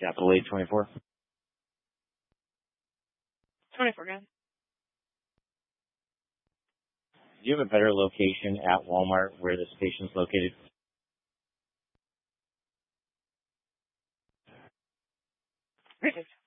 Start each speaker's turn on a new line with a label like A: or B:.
A: Capital 824.
B: 24 again.
A: Do you have a better location at Walmart where this patient's located?
B: Perfect.